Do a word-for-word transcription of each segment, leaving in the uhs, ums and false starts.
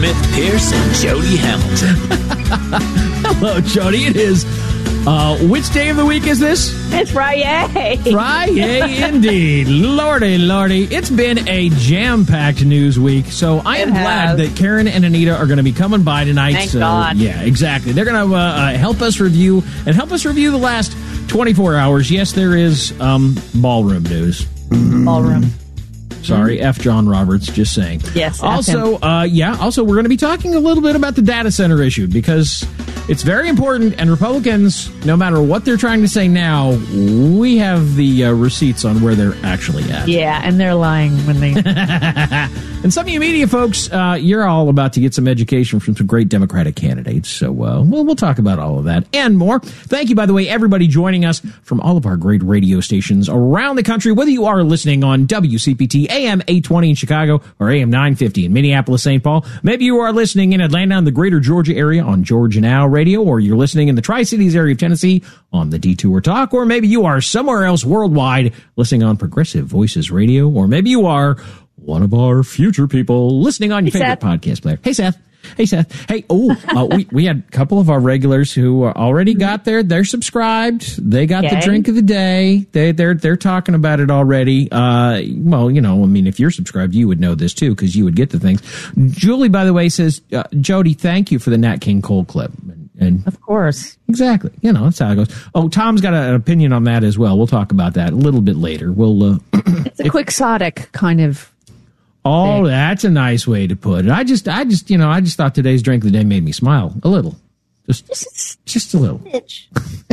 Smith Pierce and Jody Hamilton. Hello, Jody. It is. Uh, which day of the week is this? It's Friday. Friday, indeed. Lordy, lordy. It's been a jam-packed news week, so I am It glad has. that Karen and Anita are going to be coming by tonight. Thank so, God. Yeah, exactly. They're going to uh, uh, help us review and help us review the last twenty-four hours. Yes, there is um, ballroom news. Ballroom. Sorry, F. John Roberts, just saying. Yes, F Also, uh, yeah, also, we're going to be talking a little bit about the data center issue because it's very important, and Republicans, no matter what they're trying to say now, we have the uh, receipts on where they're actually at. Yeah, and they're lying when they... And some of you media folks, uh, you're all about to get some education from some great Democratic candidates. So uh, we'll, we'll talk about all of that and more. Thank you, by the way, everybody joining us from all of our great radio stations around the country, whether you are listening on W C P T A M eight twenty in Chicago or A M nine fifty in Minneapolis, Saint Paul. Maybe you are listening in Atlanta and the greater Georgia area on Georgia Now Radio, or you're listening in the Tri-Cities area of Tennessee on the Detour Talk, or maybe you are somewhere else worldwide listening on Progressive Voices Radio, or maybe you are one of our future people listening on your Hey, favorite Seth. podcast player. Hey, Seth. Hey, Seth. Hey, oh, uh, we, we had a couple of our regulars who uh, already got there. They're subscribed. They got the Yay. drink of the day. They, they're, they're talking about it already. Uh, well, you know, I mean, if you're subscribed, you would know this too, because you would get the things. Julie, by the way, says, uh, Jody, thank you for the Nat King Cole clip. And, and Of course. exactly, you know, that's how it goes. Oh, Tom's got a, an opinion on that as well. We'll talk about that a little bit later. We'll, uh, It's a quixotic kind of... Oh, thing. that's a nice way to put it. I just, I just, you know, I just thought today's drink of the day made me smile a little, just, Just just a little. itch.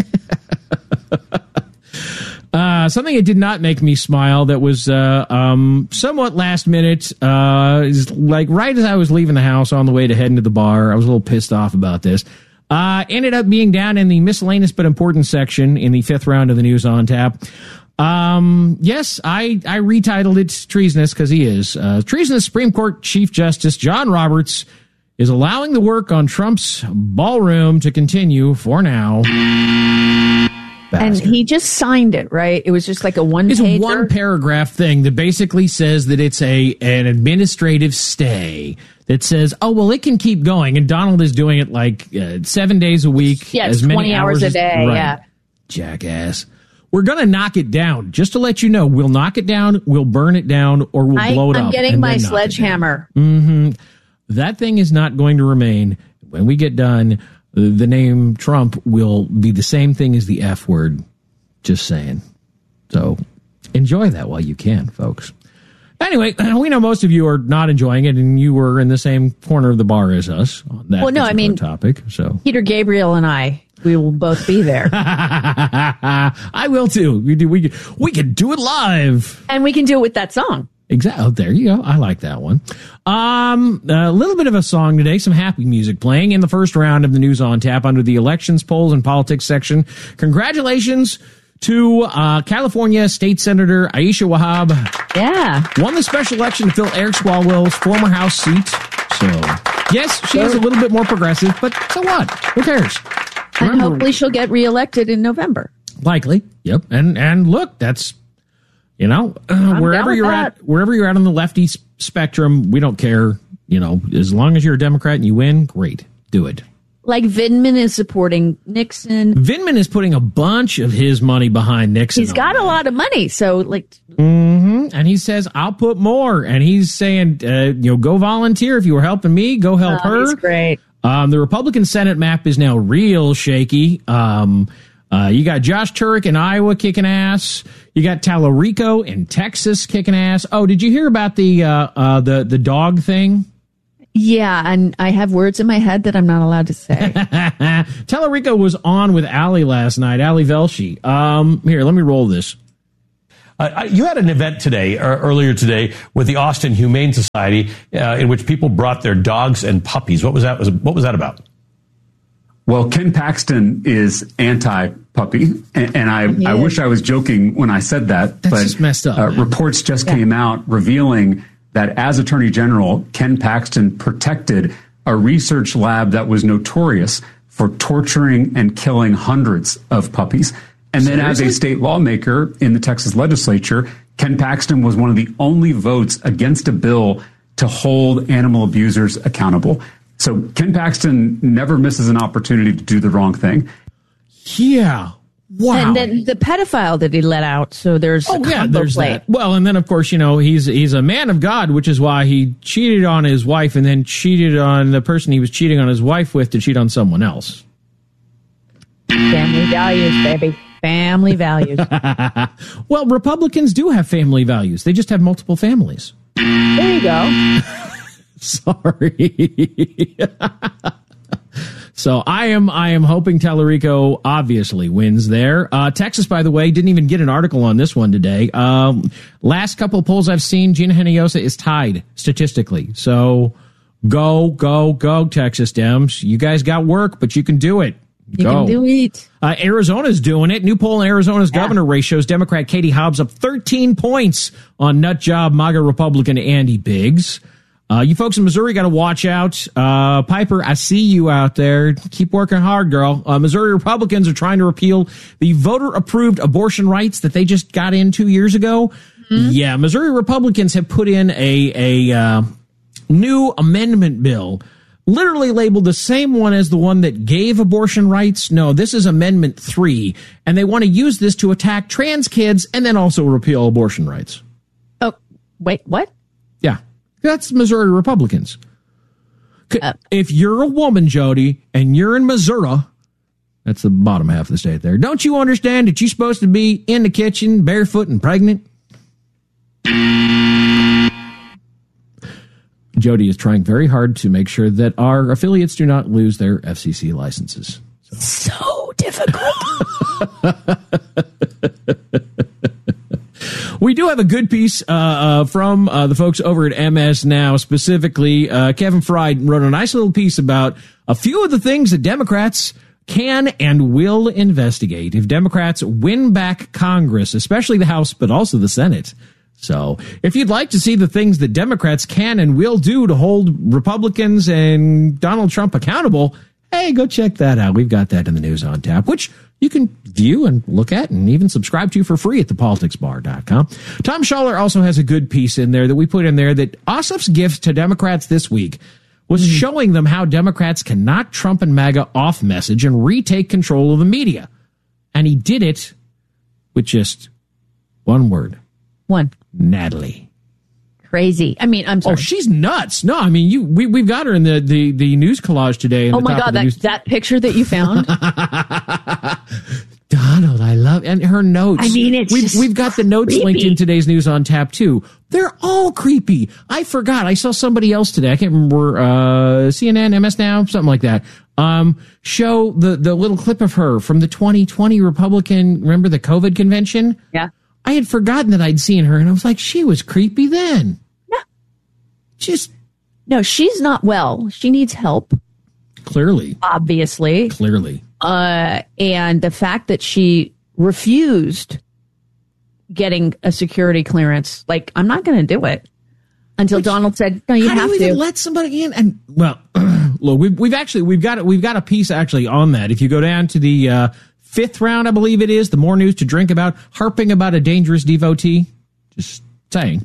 Uh, something that did not make me smile that was uh, um, somewhat last minute uh, is like right as I was leaving the house on the way to heading to the bar. I was a little pissed off about this. Uh, ended up being down in the miscellaneous but important section in the fifth round of the News on Tap. Um, yes, I, I retitled it treasonous because he is. Uh, treasonous Supreme Court Chief Justice John Roberts is allowing the work on Trump's ballroom to continue for now. And Bastard. he just signed it, right? It was just like a one It's pager. a one paragraph thing that basically says that it's a an administrative stay that says, oh, well, it can keep going. And Donald is doing it like uh, seven days a week. Yeah, it's as many twenty hours a as- day, right. yeah. Jackass. We're going to knock it down. Just to let you know, we'll knock it down, we'll burn it down, or we'll I, blow it I'm up. getting and my then knock it down. sledgehammer. Mm-hmm. That thing is not going to remain. When we get done, the name Trump will be the same thing as the F word. Just saying. So enjoy that while you can, folks. Anyway, we know most of you are not enjoying it, and you were in the same corner of the bar as us on that Well, no, I particular mean- topic. So Peter Gabriel and I, we will both be there. I will too. We do. We we can do it live. And we can do it with that song. Exactly. Oh, there you go. I like that one. Um, a little bit of a song today. Some happy music playing in the first round of the News on Tap under the elections, polls, and politics section. Congratulations to uh, California State Senator Aisha Wahab. Yeah. Won the special election to fill Eric Swalwell's former House seat. So, yes, she is a little bit more progressive, but so what? Who cares? And Remember- hopefully she'll get reelected in November. Likely. Yep. And and look, that's, you know, uh, wherever down you're with at, that. wherever you're at on the lefty s- spectrum, we don't care. You know, as long as you're a Democrat and you win, great. Do it. Like Vindman is supporting Nixon. Vindman is putting a bunch of his money behind Nixon. He's got a lot of money. So, like, Mm-hmm. And he says, I'll put more. And he's saying, uh, you know, go volunteer. If you were helping me, go help oh, her. he's great. Um, the Republican Senate map is now real shaky. Um, uh, you got Josh Turek in Iowa kicking ass. You got Tallarico in Texas kicking ass. Oh, did you hear about the uh, uh, the the dog thing? Yeah, and I have words in my head that I'm not allowed to say. Tallarico was on with Allie last night, Allie Velshi. Um, here, let me roll this. Uh, you had an event today, or earlier today, with the Austin Humane Society, uh, in which people brought their dogs and puppies. What was that? Was what was that about? Well, Ken Paxton is anti-puppy, and, and I, I is. wish I was joking when I said that. That's but just messed up, Uh, man. reports just Yeah. came out revealing that as Attorney General, Ken Paxton protected a research lab that was notorious for torturing and killing hundreds of puppies. And then as a Seriously? state lawmaker in the Texas legislature, Ken Paxton was one of the only votes against a bill to hold animal abusers accountable. So Ken Paxton never misses an opportunity to do the wrong thing. Yeah. Wow. And then the pedophile that he let out. So there's oh a yeah, combo there's play. that. Well, and then of course, you know, he's he's a man of God, which is why he cheated on his wife and then cheated on the person he was cheating on his wife with to cheat on someone else. Family values, baby. Family values. Well, Republicans do have family values. They just have multiple families. There you go. Sorry. So I am I am hoping Tellerico obviously wins there. Uh, Texas, by the way, didn't even get an article on this one today. Um, last couple of polls I've seen, Gina Hinojosa is tied statistically. So go, go, go, Texas Dems. You guys got work, but you can do it. You Go. can do it. Uh, Arizona's doing it. New poll in Arizona's yeah. governor race shows Democrat Katie Hobbs up thirteen points on nut job MAGA Republican Andy Biggs. Uh, you folks in Missouri got to watch out. Uh, Piper, I see you out there. Keep working hard, girl. Uh, Missouri Republicans are trying to repeal the voter-approved abortion rights that they just got in two years ago. Mm-hmm. Yeah, Missouri Republicans have put in a, a uh, new amendment bill, literally labeled the same one as the one that gave abortion rights. No, this is Amendment three, and they want to use this to attack trans kids and then also repeal abortion rights. Oh, wait, what? Yeah. That's Missouri Republicans. Uh, if you're a woman, Jody, and you're in Missouri, that's the bottom half of the state there, don't you understand that you're supposed to be in the kitchen barefoot and pregnant? Jody is trying very hard to make sure that our affiliates do not lose their F C C licenses. So, so difficult. We do have a good piece uh, uh, from uh, the folks over at M S Now. Specifically, uh, Kevin Fry wrote a nice little piece about a few of the things that Democrats can and will investigate if Democrats win back Congress, especially the House, but also the Senate. So if you'd like to see the things that Democrats can and will do to hold Republicans and Donald Trump accountable, hey, go check that out. We've got that in the News on Tap, which you can view and look at and even subscribe to for free at the politics bar dot com. Tom Schaller also has a good piece in there that we put in there that Ossoff's gift to Democrats this week was mm. showing them how Democrats can knock Trump and MAGA off message and retake control of the media. And he did it with just one word. One. Natalie. Crazy. I mean, I'm sorry. Oh, she's nuts. No, I mean, you. We we've got her in the the, the news collage today. In oh the my top God, of the that news. that picture that you found. Donald, I love and her notes. I mean, it's we've just we've got the notes creepy. linked in today's News on Tap too. They're all creepy. I forgot. I saw somebody else today. I can't remember. Uh, C N N, M S Now, something like that. Um, show the the little clip of her from the twenty twenty Republican. Remember the COVID convention? Yeah. I had forgotten that I'd seen her, and I was like, she was creepy then. No. Just No, she's not well. She needs help. Clearly. Obviously. Clearly. Uh, and the fact that she refused getting a security clearance, like, I'm not going to do it until Which, Donald said, no, you how have do you to. even let somebody in? And well, look, we've, we've actually, we've got, we've got a piece actually on that. If you go down to the, uh, fifth round, I believe it is, the more news to drink about, harping about a dangerous devotee. Just saying.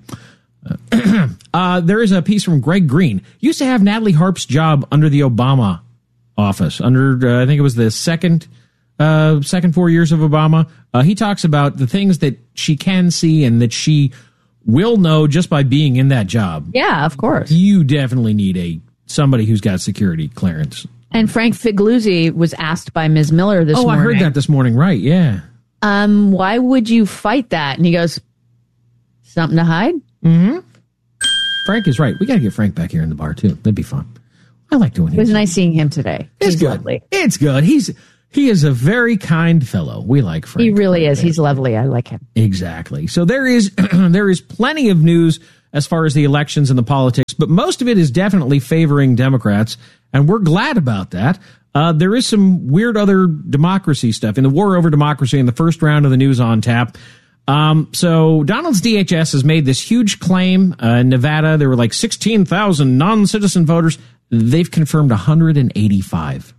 Uh, uh, there is a piece from Greg Green. Used to have Natalie Harp's job under the Obama office, under, uh, I think it was the second, uh, second four years of Obama. Uh, he talks about the things that she can see and that she will know just by being in that job. Yeah, of course. You definitely need a somebody who's got security clearance. And Frank Figliuzzi was asked by Miz Miller this oh, morning. Oh, I heard that this morning. Right, yeah. Um, why would you fight that? And he goes, something to hide? Mm-hmm. Frank is right. We got to get Frank back here in the bar, too. That'd be fun. I like doing it. It was nice seeing him today. It's He's good. lovely. It's good. He's he is a very kind fellow. We like Frank. He really is. He's lovely. I like him. Exactly. So there is there is plenty of news as far as the elections and the politics, but most of it is definitely favoring Democrats, and we're glad about that. Uh, there is some weird other democracy stuff in the war over democracy in the first round of the News on Tap. Um, so Donald's D H S has made this huge claim uh, in Nevada. There were like sixteen thousand non-citizen voters. They've confirmed one hundred eighty-five.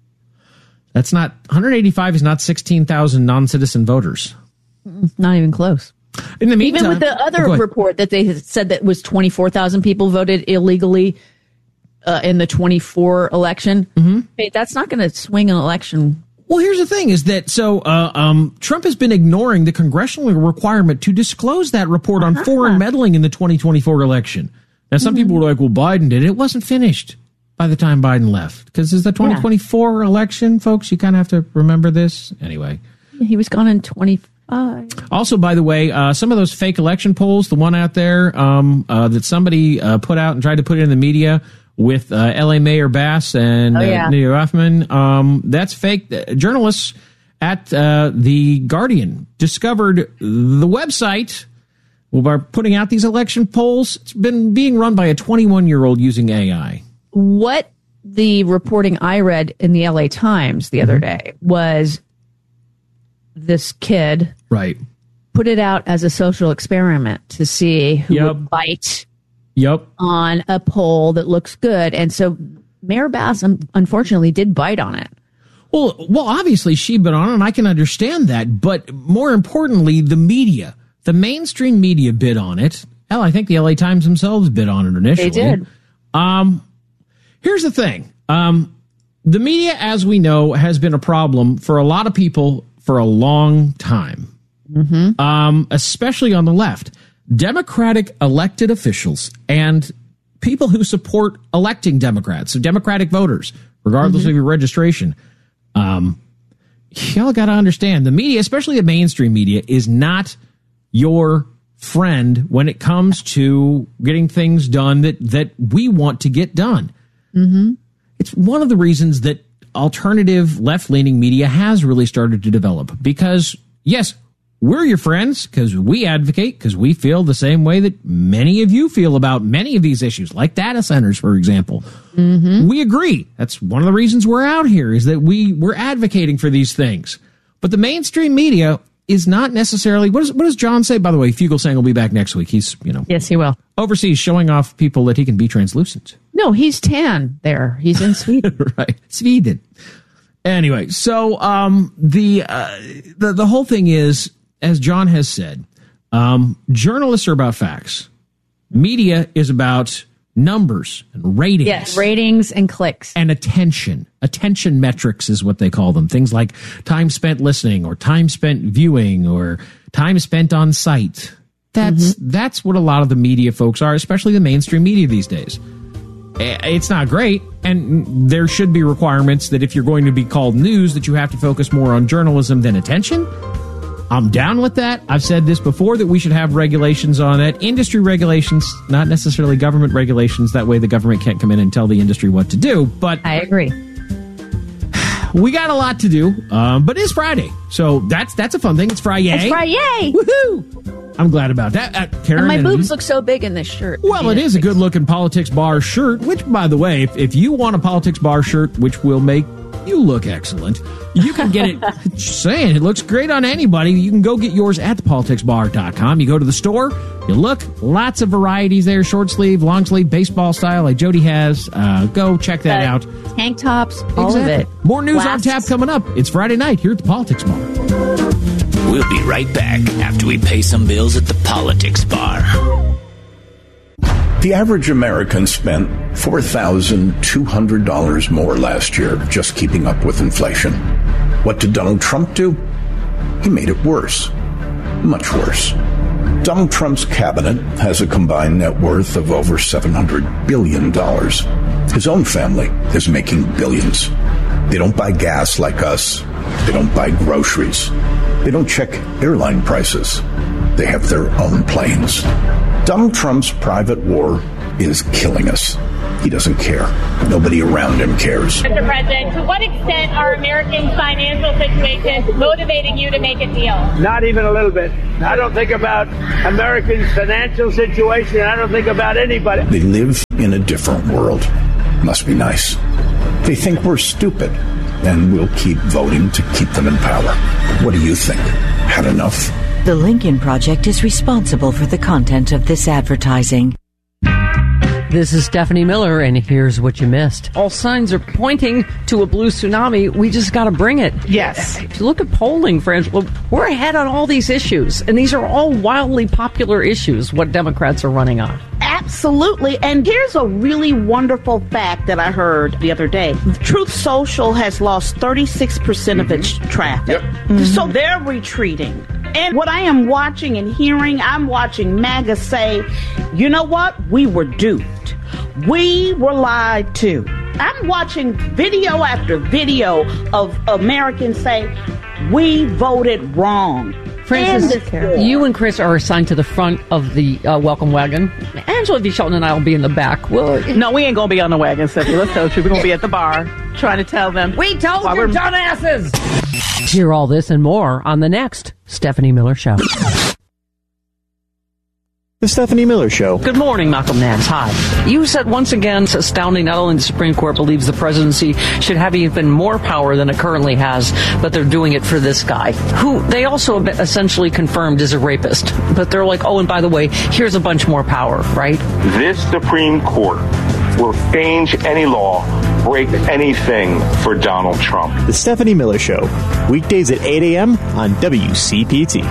That's not, one hundred eighty-five is not sixteen thousand non-citizen voters. Not even close. In the meantime, even with the other oh, report that they said that was twenty-four thousand people voted illegally uh, in the twenty-four election, mm-hmm. hey, that's not going to swing an election. Well, here's the thing is that so uh, um, Trump has been ignoring the congressional requirement to disclose that report on uh-huh. foreign meddling in the twenty twenty-four election. Now, some mm-hmm. people were like, well, Biden did it. It wasn't finished by the time Biden left, because it's the twenty twenty-four yeah. election, folks. You kind of have to remember this. Anyway. He was gone in twenty-five. Also, by the way, uh, some of those fake election polls, the one out there um, uh, that somebody uh, put out and tried to put it in the media with uh, L A Mayor Bass and oh, yeah. uh, Neil Hoffman, um, that's fake. Journalists at uh, The Guardian discovered the website by putting out these election polls. It's been being run by a twenty-one-year-old using A I. What the reporting I read in the L A Times the other mm-hmm. day was this kid right put it out as a social experiment to see who yep. would bite yep. on a poll that looks good. And so Mayor Bass, unfortunately, did bite on it. Well, well, obviously she bit on it, and I can understand that. But more importantly, the media, the mainstream media bid on it. Hell, I think the L A Times themselves bid on it initially. They did. Um, here's the thing. Um, the media, as we know, has been a problem for a lot of people for a long time, mm-hmm. um, especially on the left. Democratic elected officials and people who support electing Democrats, so Democratic voters, regardless mm-hmm. of your registration, um, y'all got to understand the media, especially the mainstream media, is not your friend when it comes to getting things done that, that we want to get done. Mm-hmm. It's one of the reasons that alternative left-leaning media has really started to develop, because, yes, we're your friends because we advocate, because we feel the same way that many of you feel about many of these issues, like data centers, for example. Mm-hmm. We agree. That's one of the reasons we're out here, is that we, we're advocating for these things. But the mainstream media is not necessarily, what, is, what does John say, by the way? Fugel saying he'll be back next week. He's, you know. Yes, he will. Overseas showing off people that he can be translucent. No, he's tan there. He's in Sweden. Right. Sweden. Anyway, so um, the, uh, the the whole thing is, as John has said, um, journalists are about facts. Media is about numbers and ratings. Yes, ratings and clicks. And attention. Attention metrics is what they call them. Things like time spent listening or time spent viewing or time spent on site. That's mm-hmm. that's what a lot of the media folks are, especially the mainstream media these days. It's not great, and there should be requirements that if you're going to be called news, that you have to focus more on journalism than attention. I'm down with that. I've said this before, that we should have regulations on that. Industry regulations, not necessarily government regulations. That way the government can't come in and tell the industry what to do. But I agree. We got a lot to do, um, but it's Friday. So that's that's a fun thing. It's Friday. It's Friday. Woohoo! I'm glad about that. Uh, Karen, and my and boobs look so big in this shirt. Well, it is a good-looking Politics Bar shirt, which, by the way, if, if you want a Politics Bar shirt, which will make you look excellent, you can get it. Just saying, it looks great on anybody. You can go get yours at the politics bar dot com. You go to the store, you look, lots of varieties there, short sleeve, long sleeve, baseball style, like Jody has. Uh, go check that uh, out. Tank tops, all exactly. of it. More news Lasts. on tap coming up. It's Friday night here at the Politics Bar. We'll be right back after we pay some bills at the Politics Bar. The average American spent four thousand two hundred dollars more last year just keeping up with inflation. What did Donald Trump do? He made it worse. Much worse. Donald Trump's cabinet has a combined net worth of over seven hundred billion dollars. His own family is making billions. They don't buy gas like us. They don't buy groceries. They don't check airline prices. They have their own planes. Donald Trump's private war is killing us. He doesn't care. Nobody around him cares. Mister President, to what extent are Americans' financial situations motivating you to make a deal? Not even a little bit. I don't think about Americans' financial situation. I don't think about anybody. They live in a different world. Must be nice. They think we're stupid, and we'll keep voting to keep them in power. What do you think? Had enough? The Lincoln Project is responsible for the content of this advertising. This is Stephanie Miller, and here's what you missed. All signs are pointing to a blue tsunami. We just got to bring it. Yes. If you look at polling, friends, well, we're ahead on all these issues, and these are all wildly popular issues, what Democrats are running on. Absolutely. And here's a really wonderful fact that I heard the other day. Truth Social has lost thirty-six percent mm-hmm. of its traffic. Yep. Mm-hmm. So they're retreating. And what I am watching and hearing, I'm watching MAGA say, you know what? We were duped. We were lied to. I'm watching video after video of Americans say, we voted wrong. Francis, you and Chris are assigned to the front of the uh, welcome wagon. Angela V. Shelton and I will be in the back. We'll, no, we ain't going to be on the wagon, Cynthia. Let's tell you, we're going to be at the bar trying to tell them. We told you, dumbasses! Hear all this and more on the next Stephanie Miller Show. The Stephanie Miller Show. Good morning, Malcolm Nance. Hi. You said once again, it's astounding, not only the Supreme Court believes the presidency should have even more power than it currently has, but they're doing it for this guy, who they also essentially confirmed is a rapist. But they're like, oh, and by the way, here's a bunch more power, right? This Supreme Court will change any law, break anything for Donald Trump. The Stephanie Miller Show. Weekdays at eight a.m. on W C P T.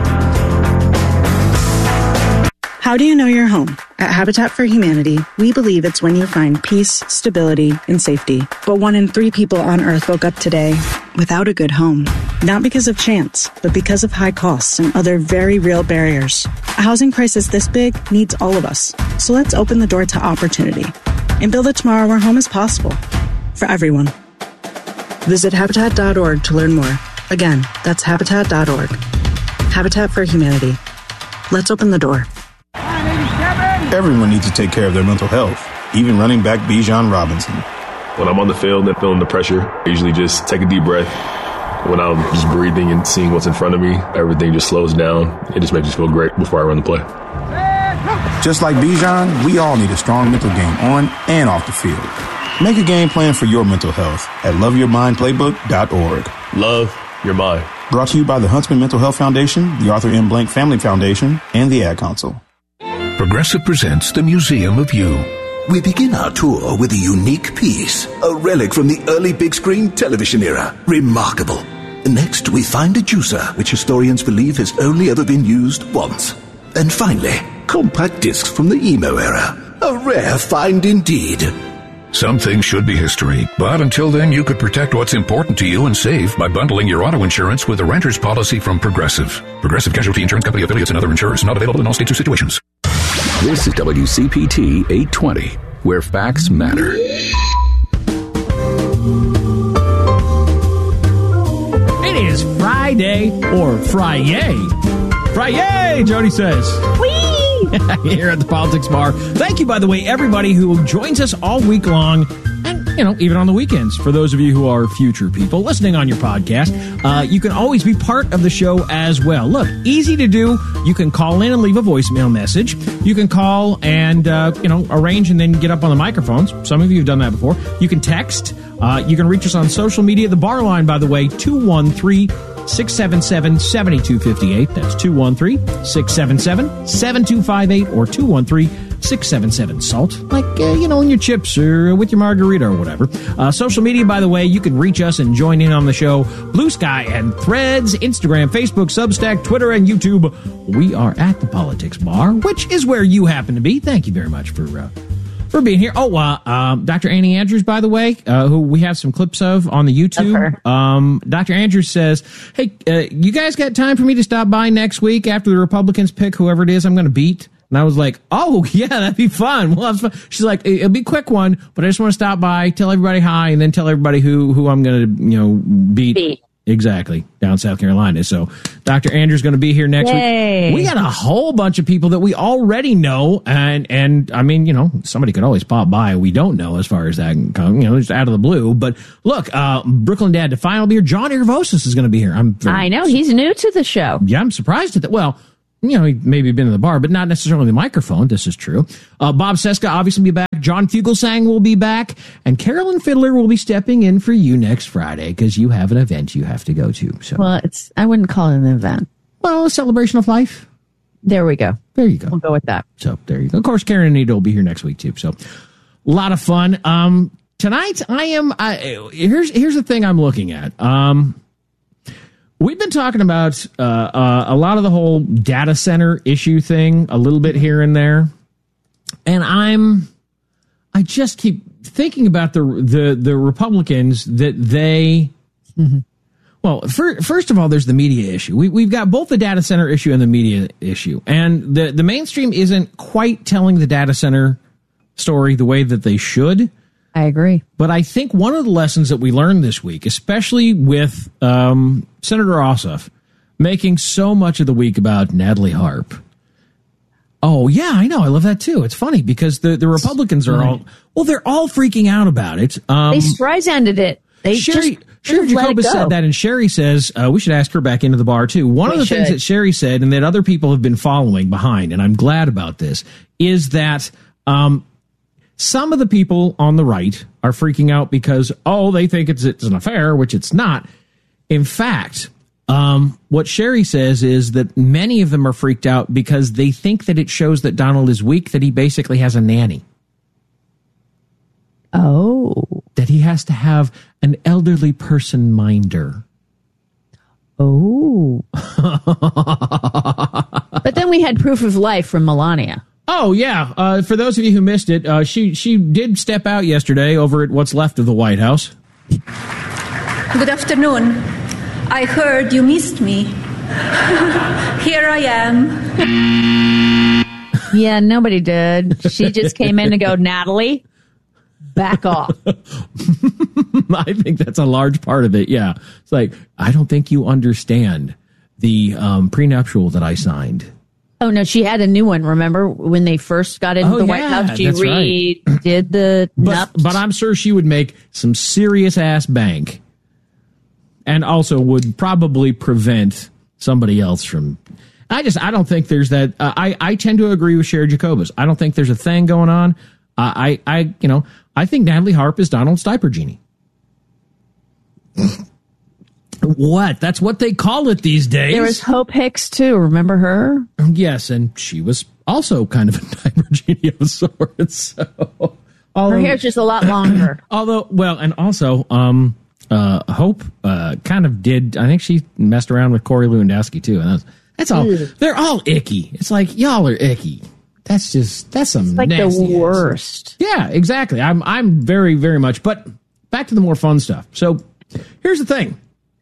How do you know you're home? At Habitat for Humanity, we believe it's when you find peace, stability, and safety. But one in three people on Earth woke up today without a good home. Not because of chance, but because of high costs and other very real barriers. A housing crisis this big needs all of us. So let's open the door to opportunity and build a tomorrow where home is possible for everyone. Visit Habitat dot org to learn more. Again, that's Habitat dot org. Habitat for Humanity. Let's open the door. Everyone needs to take care of their mental health, even running back Bijan Robinson. When I'm on the field and feeling the pressure, I usually just take a deep breath. When I'm just breathing and seeing what's in front of me, everything just slows down. It just makes me feel great before I run the play. Just like Bijan, we all need a strong mental game on and off the field. Make a game plan for your mental health at love your mind playbook dot org. Love your mind. Brought to you by the Huntsman Mental Health Foundation, the Arthur M. Blank Family Foundation, and the Ad Council. Progressive presents the Museum of You. We begin our tour with a unique piece, a relic from the early big screen television era. Remarkable. Next, we find a juicer, which historians believe has only ever been used once. And finally, compact discs from the emo era. A rare find indeed. Some things should be history, but until then, you could protect what's important to you and save by bundling your auto insurance with a renter's policy from Progressive. Progressive Casualty Insurance Company affiliates and other insurers not available in all states or situations. This is W C P T eight twenty, where facts matter. It is Friday, or Friday. Friday, Jody says. Whee! Here at the Politics Bar. Thank you, by the way, everybody who joins us all week long, and, you know, even on the weekends. For those of you who are future people listening on your podcast, uh, you can always be part of the show as well. Look, easy to do. You can call in and leave a voicemail message. You can call and, uh, you know, arrange and then get up on the microphones. Some of you have done that before. You can text. Uh, you can reach us on social media. The bar line, by the way, two one three, six seven seven, seven two five eight. That's two one three, six seven seven, seven two five eight or two one three, six seven seven, SALT. Like, uh, you know, in your chips or with your margarita or whatever. Uh, social media, by the way, you can reach us and join in on the show. Blue Sky and Threads, Instagram, Facebook, Substack, Twitter, and YouTube. We are at the Politics Bar, which is where you happen to be. Thank you very much for... Uh, For being here. Oh, uh, um, Doctor Annie Andrews, by the way, uh, who we have some clips of on the YouTube. Um, Doctor Andrews says, hey, uh, you guys got time for me to stop by next week after the Republicans pick whoever it is I'm going to beat? And I was like, oh, yeah, that'd be fun. Well, that's fun. She's like, it'll be a quick one, but I just want to stop by, tell everybody hi, and then tell everybody who, who I'm going to, you know, beat. beat. Exactly, down South Carolina. So Doctor Andrews going to be here next Yay. week. We got a whole bunch of people that we already know, and and I mean, you know, somebody could always pop by we don't know as far as that can come, you know, just out of the blue. But look, uh, Brooklyn Dad Define will be here. John Irvosis is going to be here. I'm very, I know he's new to the show. Yeah, I'm surprised at that. Well, you know, he maybe been in the bar, but not necessarily the microphone. This is true. Uh, Bob Seska obviously be back. John Fugelsang will be back. And Carolyn Fiddler will be stepping in for you next Friday because you have an event you have to go to. So, well, it's I wouldn't call it an event. Well, a celebration of life. There we go. There you go. We'll go with that. So there you go. Of course, Karen and Anita will be here next week too. So a lot of fun. Um, tonight I am. I, here's here's the thing I'm looking at. Um, we've been talking about uh, uh, a lot of the whole data center issue thing, a little bit here and there, and I'm. I just keep thinking about the the the Republicans that they. Mm-hmm. Well, for, first of all, there's the media issue. We, we've got both the data center issue and the media issue. And the, the mainstream isn't quite telling the data center story the way that they should. I agree. But I think one of the lessons that we learned this week, especially with um, Senator Ossoff making so much of the week about Natalie Harp. Oh, yeah, I know. I love that, too. It's funny because the, the Republicans are all, well, they're all freaking out about it. Um, they Streisanded it. They Sherry, just Sherry Jacobus said that, and Sherry says uh, we should ask her back into the bar, too. One we of the should. things that Sherry said, and that other people have been following behind, and I'm glad about this, is that um, some of the people on the right are freaking out because, oh, they think it's, it's an affair, which it's not. In fact, um, what Sherry says is that many of them are freaked out because they think that it shows that Donald is weak, that he basically has a nanny. Oh. That he has to have an elderly person minder. Oh. But then we had proof of life from Melania. Oh, yeah. Uh, for those of you who missed it, uh, she, she did step out yesterday over at what's left of the White House. Good afternoon. I heard you missed me. Here I am. Yeah, nobody did. She just came in to go, Natalie, back off. I think that's a large part of it. Yeah. It's like, I don't think you understand the um, prenuptial that I signed. Oh, no, she had a new one. Remember when they first got into oh, the yeah, White House? She that's re- right. did the but, but I'm sure she would make some serious ass bank and also would probably prevent somebody else from. I just, I don't think there's that. Uh, I, I tend to agree with Sherry Jacobus. I don't think there's a thing going on. Uh, I, I, you know, I think Natalie Harp is Donald's diaper genie. What? That's what they call it these days. There was Hope Hicks, too. Remember her? Yes, and she was also kind of a diaper genie of sorts. So, although, her hair's just a lot longer. Although, well, and also, um, uh, Hope uh, kind of did, I think she messed around with Corey Lewandowski, too. And that's, that's all. Ew. They're all icky. It's like, y'all are icky. That's just, that's some it's like nasty the worst. Ass. Yeah, exactly. I'm, I'm very, very much. But back to the more fun stuff. So here's the thing.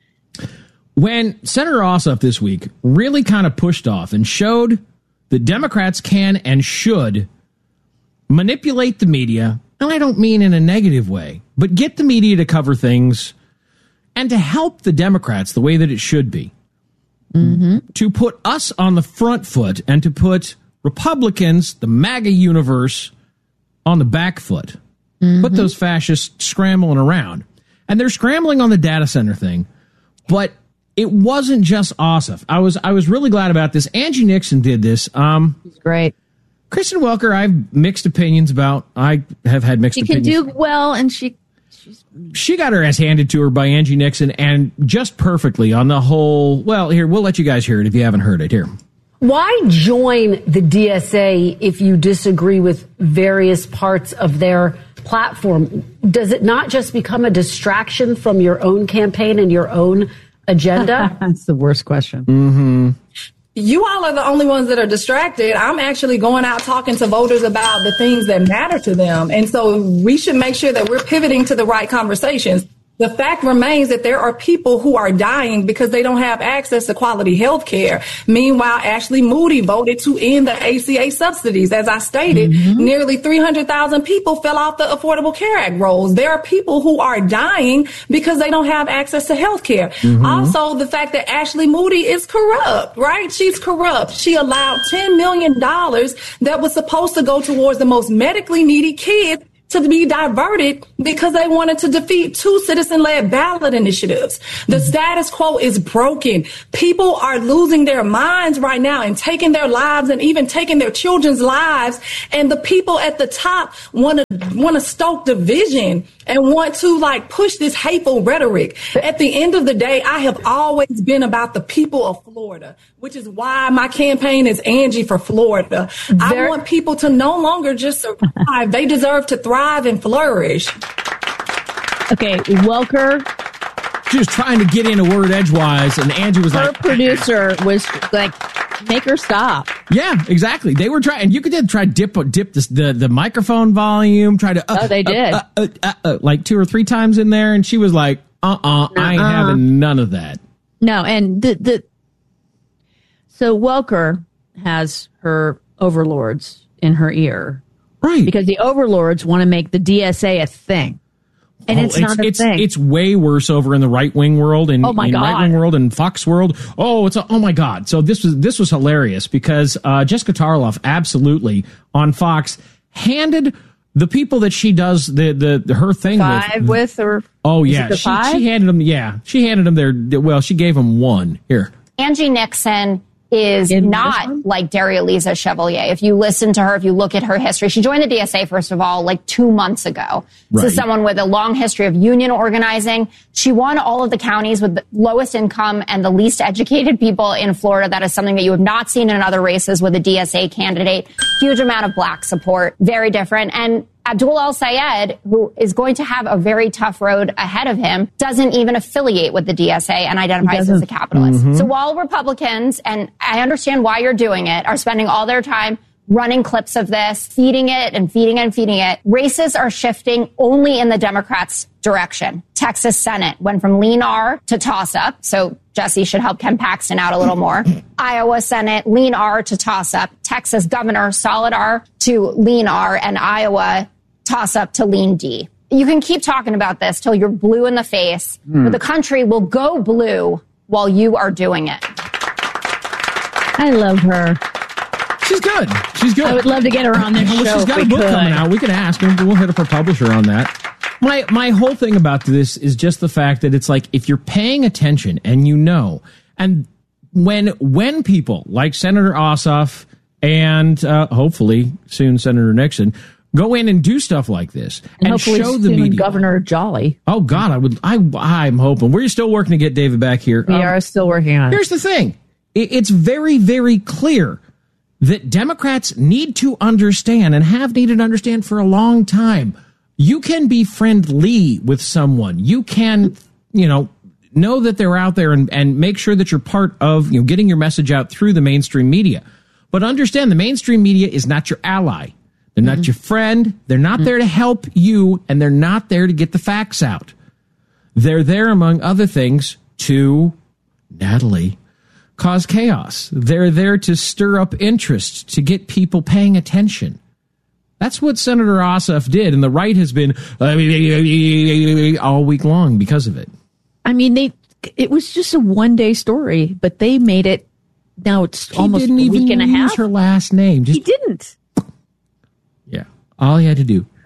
When Senator Ossoff this week really kind of pushed off and showed that Democrats can and should manipulate the media, and I don't mean in a negative way, but get the media to cover things and to help the Democrats the way that it should be. Mm-hmm. To put us on the front foot and to put Republicans, the MAGA universe, on the back foot. Mm-hmm. Put those fascists scrambling around. And they're scrambling on the data center thing, but it wasn't just Ossoff. I was I was really glad about this. Angie Nixon did this. Um, It's great. Kristen Welker, I have mixed opinions about. I have had mixed she opinions. She can do well, and she... She's... She got her ass handed to her by Angie Nixon, and just perfectly on the whole... Well, here, we'll let you guys hear it if you haven't heard it. Here. Why join the D S A if you disagree with various parts of their platform? Does it not just become a distraction from your own campaign and your own agenda? That's the worst question. Mm-hmm. You all are the only ones that are distracted. I'm actually going out talking to voters about the things that matter to them. And so we should make sure that we're pivoting to the right conversations. The fact remains that there are people who are dying because they don't have access to quality health care. Meanwhile, Ashley Moody voted to end the A C A subsidies. As I stated, mm-hmm. nearly three hundred thousand people fell off the Affordable Care Act rolls. There are people who are dying because they don't have access to health care. Mm-hmm. Also, the fact that Ashley Moody is corrupt, right? She's corrupt. She allowed ten million dollars that was supposed to go towards the most medically needy kids to be diverted because they wanted to defeat two citizen-led ballot initiatives. The status quo is broken. People are losing their minds right now and taking their lives and even taking their children's lives. And the people at the top want to want to stoke division and want to like push this hateful rhetoric. At the end of the day, I have always been about the people of Florida, which is why my campaign is Angie for Florida. There- I want people to no longer just survive. They deserve to thrive and flourish. Okay, Welker. She was trying to get in a word edgewise, and Angie was her like... Her producer was like, make her stop. Yeah, exactly. They were trying, and you could did try to dip dip this, the the microphone volume, try to... Uh, oh, they did. Uh, uh, uh, uh, like two or three times in there, and she was like, uh-uh, I ain't having none of that. No, and the... the so Welker has her overlords in her ear. Right. Because the overlords want to make the D S A a thing. And oh, it's not a it's, thing. It's way worse over in the right wing world and oh my in God. right wing world and Fox world. Oh, it's a, oh my God. So this was this was hilarious because uh, Jessica Tarloff absolutely on Fox handed the people that she does the the, the her thing five with, with or oh yeah, she, five? she handed them yeah she handed them their well she gave them one here. Angie Nixon is in not like Daria-Lisa Chevalier. If you listen to her, if you look at her history, she joined the D S A, first of all, like two months ago. Right. So someone with a long history of union organizing. She won all of the counties with the lowest income and the least educated people in Florida. That is something that you have not seen in other races with a D S A candidate. Huge amount of black support. Very different. And Abdul El-Sayed, who is going to have a very tough road ahead of him, doesn't even affiliate with the D S A and identifies as a capitalist. Mm-hmm. So while Republicans, and I understand why you're doing it, are spending all their time running clips of this, feeding it and feeding it and feeding it, races are shifting only in the Democrats' direction. Texas Senate went from lean R to toss-up, so Jesse should help Ken Paxton out a little more. Iowa Senate, lean R to toss-up. Texas governor, solid R to lean R, and Iowa toss-up to lean D. You can keep talking about this till you're blue in the face, mm. but the country will go blue while you are doing it. I love her. She's good. She's good. I would love to get her on this well, show. She's got a book could. coming out. We can ask her. We'll hit up her publisher on that. My my whole thing about this is just the fact that it's like if you're paying attention and you know, and when when people like Senator Ossoff and uh, hopefully soon Senator Nixon go in and do stuff like this and, and hopefully show the soon media. Governor Jolly. Oh God, I would. I I'm hoping we're still working to get David back here. We um, are still working on it. Here's the thing: it, it's very very clear that Democrats need to understand and have needed to understand for a long time. You can be friendly with someone. You can, you know, know that they're out there and, and make sure that you're part of, you know, getting your message out through the mainstream media. But understand the mainstream media is not your ally. They're not mm-hmm. your friend. They're not mm-hmm. there to help you, and they're not there to get the facts out. They're there, among other things, to, Natalie, cause chaos. They're there to stir up interest, to get people paying attention. That's what Senator Ossoff did, and the right has been all week long because of it. I mean, they it was just a one-day story, but they made it, now it's he almost didn't a week even and a use half. her last name. Just, he didn't. Yeah. All he had to do,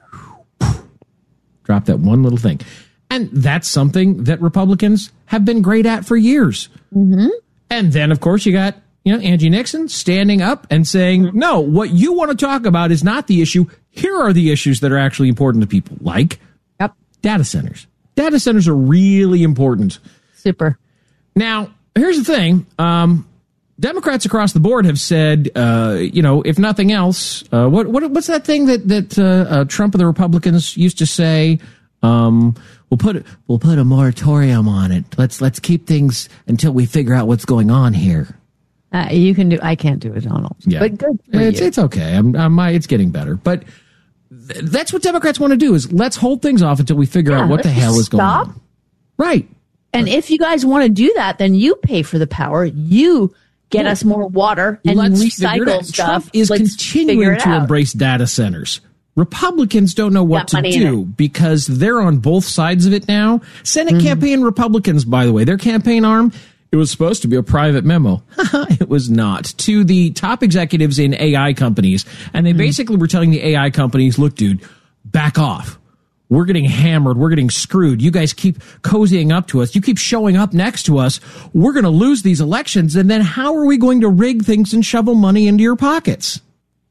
drop that one little thing. And that's something that Republicans have been great at for years. Mm-hmm. And then, of course, you got, you know, Angie Nixon standing up and saying, no, what you want to talk about is not the issue. Here are the issues that are actually important to people, like yep. data centers. Data centers are really important. Super. Now, here's the thing. Um, Democrats across the board have said, uh, you know, if nothing else, uh, what, what what's that thing that that uh, uh, Trump and the Republicans used to say? Um, we'll put we'll put a moratorium on it. Let's let's keep things until we figure out what's going on here. Uh, you can do. I can't do it, Donald. Yeah, but good. For it's you. it's okay. I'm, I'm my, it's getting better, but th- that's what Democrats want to do: is let's hold things off until we figure yeah, out what the hell is going stop. on. Right. And right. if you guys want to do that, then you pay for the power. You get yeah. us more water and let's recycle stuff. Trump is let's continuing to out. embrace data centers. Republicans don't know what Got to do because they're on both sides of it now. Senate mm-hmm. campaign Republicans, by the way, their campaign arm, it was supposed to be a private memo. It was not. To the top executives in A I companies. And they mm-hmm. basically were telling the A I companies, look, dude, back off. We're getting hammered. We're getting screwed. You guys keep cozying up to us. You keep showing up next to us. We're going to lose these elections. And then how are we going to rig things and shovel money into your pockets?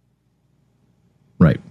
Right.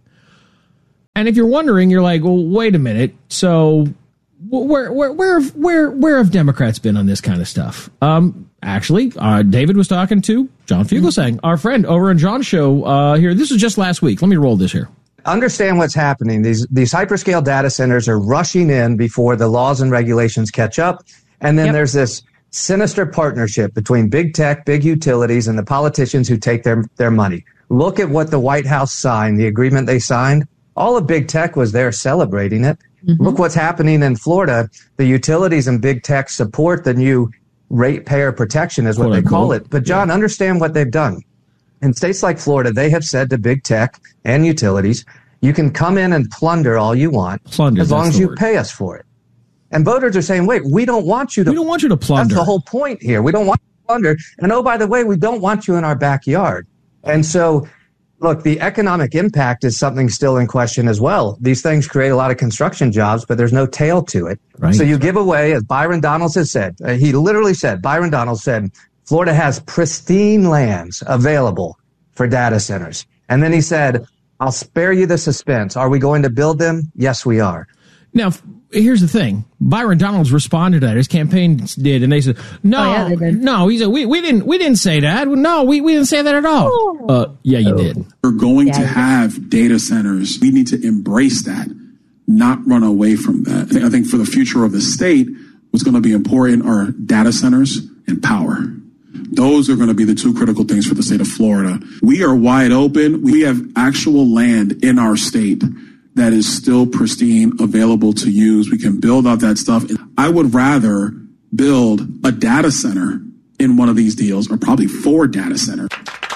And if you're wondering, you're like, well, wait a minute. So where, where, where, where, where have Democrats been on this kind of stuff? Um, actually, uh, David was talking to John Fugelsang, our friend over on John's show uh, here. This was just last week. Let me roll this here. Understand what's happening. These these hyperscale data centers are rushing in before the laws and regulations catch up. And then yep. there's this sinister partnership between big tech, big utilities, and the politicians who take their, their money. Look at what the White House signed, the agreement they signed. All of big tech was there celebrating it. Mm-hmm. Look what's happening in Florida. The utilities and big tech support the new ratepayer protection is what Quote, they call it. But John, yeah. understand what they've done. In states like Florida, they have said to big tech and utilities, you can come in and plunder all you want plunder, as long as you word. pay us for it. And voters are saying, wait, we don't want you to. We don't want you to plunder. That's the whole point here. We don't want you to plunder. And oh, by the way, we don't want you in our backyard. And so, look, the economic impact is something still in question as well. These things create a lot of construction jobs, but there's no tail to it. Right. So you give away, as Byron Donalds has said, uh, he literally said, Byron Donalds said, Florida has pristine lands available for data centers. And then he said, I'll spare you the suspense. Are we going to build them? Yes, we are. Now, here's the thing. Byron Donalds responded to that. His campaign did, and they said, no, oh, yeah, they did. no, he said, we, we didn't we didn't say that. No, we, we didn't say that at all. Oh. Uh, yeah, you oh. did. We're going yeah, to have data centers. We need to embrace that, not run away from that. I think, I think for the future of the state, what's going to be important are data centers and power. Those are going to be the two critical things for the state of Florida. We are wide open. We have actual land in our state that is still pristine, available to use. We can build out that stuff. I would rather build a data center in one of these deals, or probably four data centers.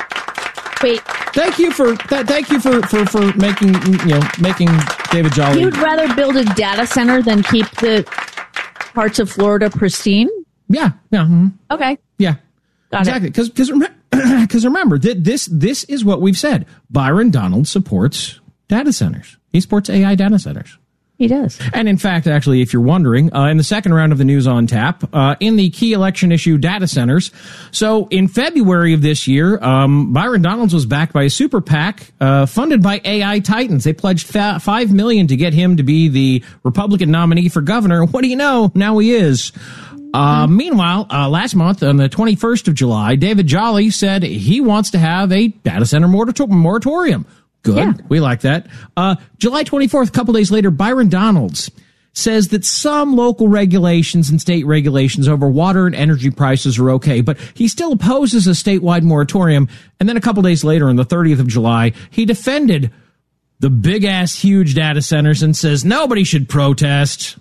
Wait. Thank you for th- thank you for, for, for making you know making David Jolly. You'd rather build a data center than keep the parts of Florida pristine? Yeah. Yeah. Mm-hmm. Okay. Yeah. Got exactly. Because because because remember that this this is what we've said. Byron Donalds supports data centers. He supports A I data centers. He does. And in fact, actually, if you're wondering, uh, in the second round of the News on Tap, uh, in the key election issue data centers. So in February of this year, um, Byron Donalds was backed by a super PAC uh, funded by A I titans. They pledged fa- five million dollars to get him to be the Republican nominee for governor. What do you know? Now he is. Uh, mm-hmm. Meanwhile, uh, last month on the twenty-first of July, David Jolly said he wants to have a data center morator- moratorium. Good. Yeah. We like that. Uh, July twenty-fourth, a couple days later, Byron Donalds says that some local regulations and state regulations over water and energy prices are okay, but he still opposes a statewide moratorium. And then a couple days later, on the thirtieth of July, he defended the big-ass huge data centers and says nobody should protest.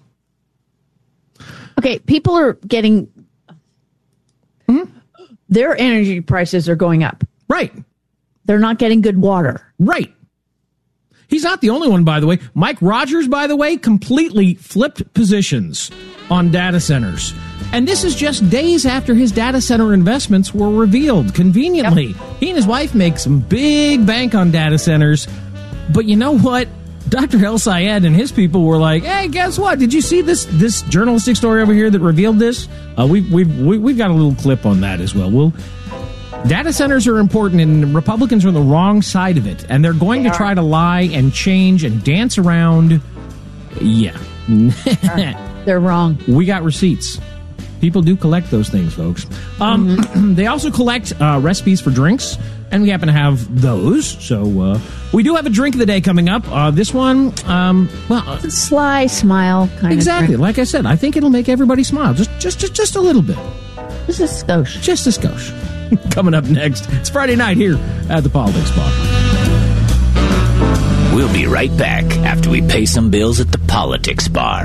Okay, people are getting... Hmm? Their energy prices are going up. Right. They're not getting good water. Right. He's not the only one, by the way. Mike Rogers, by the way, completely flipped positions on data centers. And this is just days after his data center investments were revealed. Conveniently, yep. He and his wife make some big bank on data centers. But you know what? Doctor El Sayed and his people were like, hey, guess what? Did you see this this journalistic story over here that revealed this? Uh, we've, we've, we've got a little clip on that as well. We'll... Data centers are important, and Republicans are on the wrong side of it, and they're going they to are. try to lie and change and dance around. Yeah. They're wrong. We got receipts. People do collect those things, folks. Um, mm-hmm. They also collect uh, recipes for drinks, and we happen to have those. So uh, we do have a drink of the day coming up. Uh, this one, um, well, uh, sly smile kind exactly, of exactly. Like I said, I think it'll make everybody smile, just, just, just, just a little bit. Just a skosh. Just a skosh. Coming up next, it's Friday night here at the Politics Bar. We'll be right back after we pay some bills at the Politics Bar.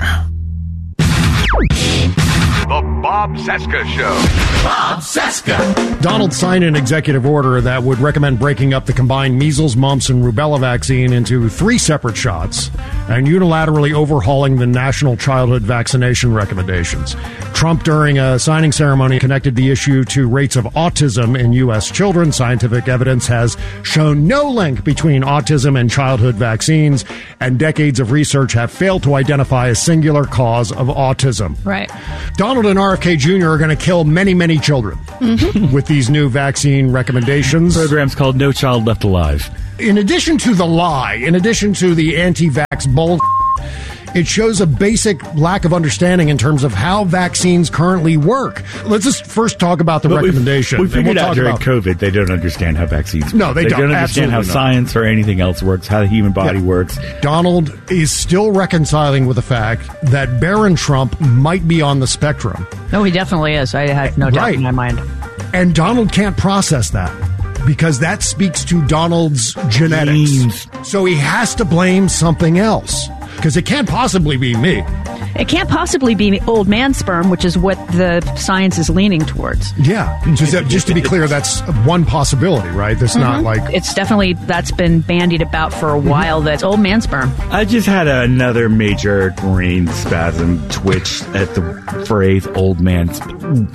The Bob Cesca Show. Bob Cesca. Donald signed an executive order that would recommend breaking up the combined measles, mumps, and rubella vaccine into three separate shots and unilaterally overhauling the national childhood vaccination recommendations. Trump, during a signing ceremony, connected the issue to rates of autism in U S children. Scientific evidence has shown no link between autism and childhood vaccines, and decades of research have failed to identify a singular cause of autism. Right. Donald and R F K Junior are going to kill many, many children mm-hmm. with these new vaccine recommendations. The program's called No Child Left Alive. In addition to the lie, in addition to the anti-vax bull, it shows a basic lack of understanding in terms of how vaccines currently work. Let's just first talk about the but recommendation. We figured we'll out during about... COVID they don't understand how vaccines work. No, they, they don't. don't understand how not. science or anything else works, how the human body yeah. works. Donald is still reconciling with the fact that Barron Trump might be on the spectrum. No, he definitely is. I have no doubt right. in my mind. And Donald can't process that, because that speaks to Donald's genetics. Genes. So he has to blame something else, because it can't possibly be me. It can't possibly be old man sperm, which is what the science is leaning towards. Yeah. Just, just to be clear, that's one possibility, right? That's mm-hmm. not like... It's definitely, that's been bandied about for a while, mm-hmm. that's old man sperm. I just had another major brain spasm twitch at the phrase old man sperm.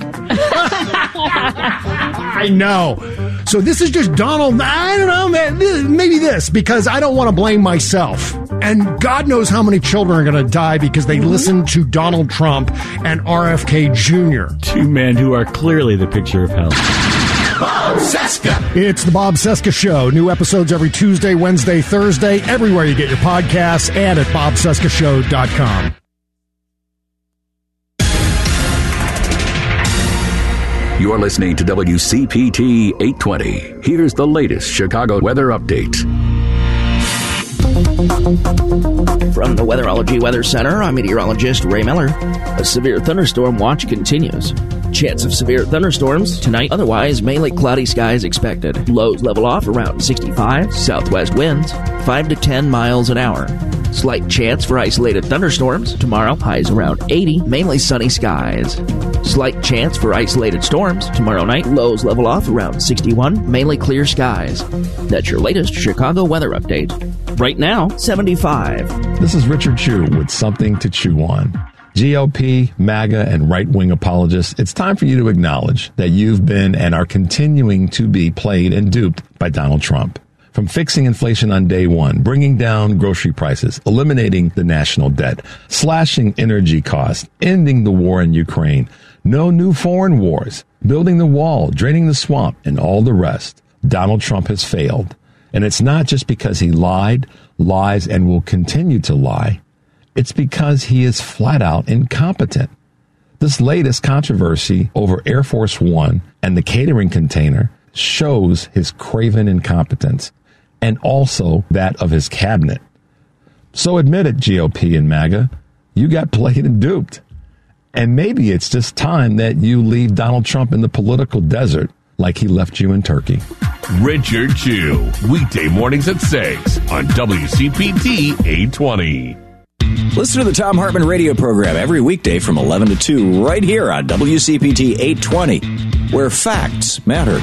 I know. So this is just Donald, I don't know, man, this, maybe this, because I don't want to blame myself. And God knows how many children are going to die because they listen to Donald Trump and R F K Junior Two men who are clearly the picture of hell. Bob Cesca. It's the Bob Cesca Show. New episodes every Tuesday, Wednesday, Thursday, everywhere you get your podcasts, and at bob cesca show dot com. You're listening to W C P T eight twenty. Here's the latest Chicago weather update. From the Weatherology Weather Center, I'm meteorologist Ray Miller. A severe thunderstorm watch continues. Chance of severe thunderstorms tonight, otherwise mainly cloudy skies expected. Lows level off around sixty-five, southwest winds five to ten miles an hour. Slight chance for isolated thunderstorms tomorrow, highs around eighty, mainly sunny skies. Slight chance for isolated storms tomorrow night, lows level off around sixty-one, mainly clear skies. That's your latest Chicago weather update. Right now, seventy-five. This is Richard Chu with Something to Chew On. G O P, MAGA, and right-wing apologists, it's time for you to acknowledge that you've been and are continuing to be played and duped by Donald Trump. From fixing inflation on day one, bringing down grocery prices, eliminating the national debt, slashing energy costs, ending the war in Ukraine, no new foreign wars, building the wall, draining the swamp, and all the rest, Donald Trump has failed. And it's not just because he lied, lies, and will continue to lie. It's because he is flat out incompetent. This latest controversy over Air Force One and the catering container shows his craven incompetence, and also that of his cabinet. So admit it, G O P and MAGA, you got played and duped. And maybe it's just time that you leave Donald Trump in the political desert like he left you in Turkey. Richard Chu, weekday mornings at six on W C P T eight twenty. Listen to the Thom Hartmann radio program every weekday from eleven to two right here on W C P T eight twenty, where facts matter.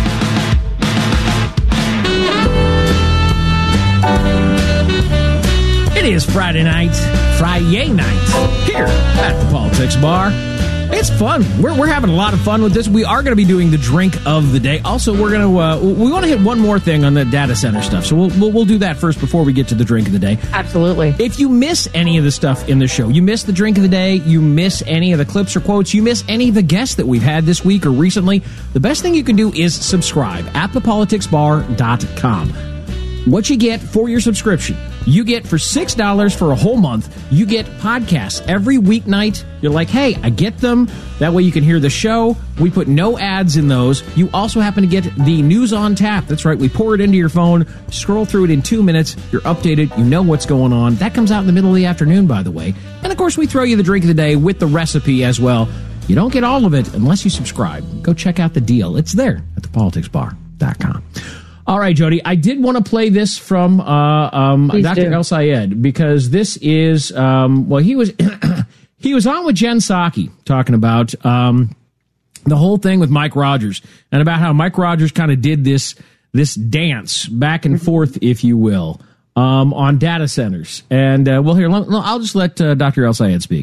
It is Friday night, Friday night, here at the Politics Bar. It's fun. We're, we're having a lot of fun with this. We are going to be doing the drink of the day. Also, we're going to uh, we want to hit one more thing on the data center stuff. So we'll, we'll we'll do that first before we get to the drink of the day. Absolutely. If you miss any of the stuff in the show, you miss the drink of the day, you miss any of the clips or quotes, you miss any of the guests that we've had this week or recently, the best thing you can do is subscribe at the politics bar dot com. What you get for your subscription, you get for six dollars for a whole month, you get podcasts every weeknight. You're like, hey, I get them. That way you can hear the show. We put no ads in those. You also happen to get the news on tap. That's right. We pour it into your phone, scroll through it in two minutes. You're updated. You know what's going on. That comes out in the middle of the afternoon, by the way. And, of course, we throw you the drink of the day with the recipe as well. You don't get all of it unless you subscribe. Go check out the deal. It's there at the politics bar dot com. All right, Jody, I did want to play this from uh, um, Doctor El Sayed because this is, um, well, he was he was on with Jen Psaki talking about um, the whole thing with Mike Rogers and about how Mike Rogers kind of did this this dance back and forth, if you will, um, on data centers. And, uh, well, here, I'll just let uh, Doctor El Sayed speak here.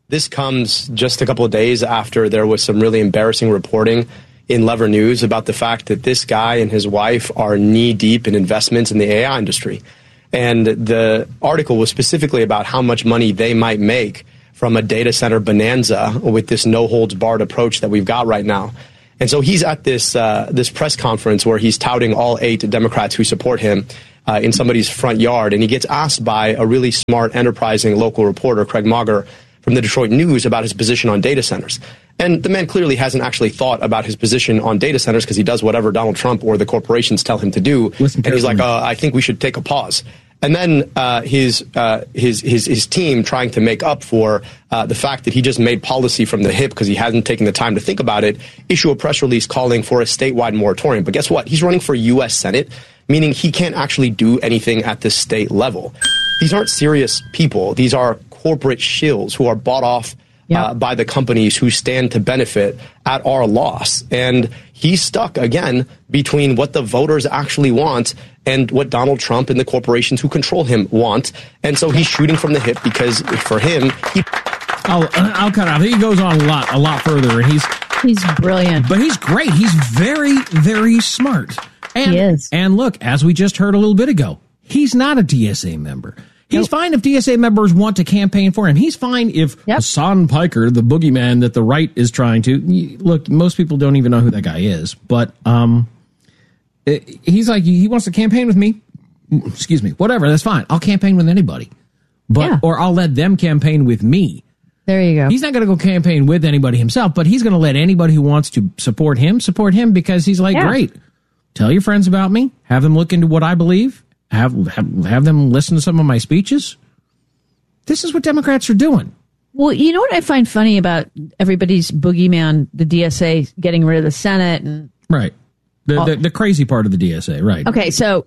this comes just a couple of days after there was some really embarrassing reporting in Lever News about the fact that this guy and his wife are knee-deep in investments in the A I industry. And the article was specifically about how much money they might make from a data center bonanza with this no-holds-barred approach that we've got right now. And so he's at this uh, this press conference where he's touting all eight Democrats who support him uh, in somebody's front yard. And he gets asked by a really smart, enterprising local reporter, Craig Mauger, from the Detroit News about his position on data centers. And the man clearly hasn't actually thought about his position on data centers because he does whatever Donald Trump or the corporations tell him to do. Listen, and he's like, uh, I think we should take a pause. And then uh, his, uh, his his his team trying to make up for uh, the fact that he just made policy from the hip because he hasn't taken the time to think about it, issue a press release calling for a statewide moratorium. But guess what? He's running for U S Senate, meaning he can't actually do anything at the state level. These aren't serious people. These are corporate shills who are bought off Yep. Uh, by the companies who stand to benefit at our loss. And he's stuck, again, between what the voters actually want and what Donald Trump and the corporations who control him want. And so he's shooting from the hip because for him, he... I'll, I'll cut out. He goes on a lot, a lot further, and he's... He's brilliant. But he's great. He's very, very smart. And, he is. And look, as we just heard a little bit ago, he's not a D S A member. He's nope. fine if D S A members want to campaign for him. He's fine if yep. Hassan Piker, the boogeyman that the right is trying to... Look, most people don't even know who that guy is. But um, it, he's like, he wants to campaign with me. Excuse me. Whatever, that's fine. I'll campaign with anybody. But yeah. Or I'll let them campaign with me. There you go. He's not going to go campaign with anybody himself, but he's going to let anybody who wants to support him, support him because he's like, yeah. great. Tell your friends about me. Have them look into what I believe. Have, have have them listen to some of my speeches. This is what Democrats are doing. Well, you know what I find funny about everybody's boogeyman, the D S A getting rid of the Senate and right, the oh. the, the crazy part of the D S A, right? Okay, so